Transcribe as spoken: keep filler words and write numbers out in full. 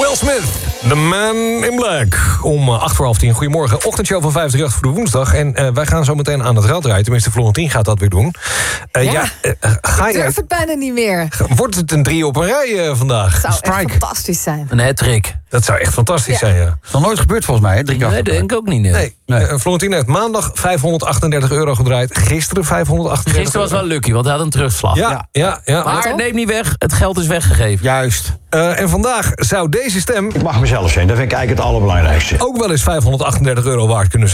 Will Smith, The Man in Black. Om acht voor half tien. Goedemorgen. Ochtendshow van vijf drie acht voor de woensdag. En uh, wij gaan zo meteen aan het rad rijden. Tenminste, Florentien gaat dat weer doen. Uh, ja, ja uh, ga ik je... durf het bijna niet meer. Wordt het een drie op een rij uh, vandaag? Het zou echt fantastisch zijn. Een hat-trick. Dat zou echt fantastisch ja. zijn, ja. Dat is nog nooit gebeurd volgens mij, hè? Drie nee, dat denk ik ook niet. Nee. nee. nee. Uh, Florentien heeft maandag vijfhonderdachtendertig euro gedraaid. Gisteren vijfhonderdachtendertig Gisteren was wel lucky, want hij had een terugslag. Ja, ja. ja, ja. Maar neem niet weg, het geld is weggegeven. Juist. Uh, en vandaag zou deze stem... Ik mag mezelf zijn, dat vind ik eigenlijk het allerbelangrijkste. Ook wel eens vijfhonderdachtendertig euro waard kunnen zijn.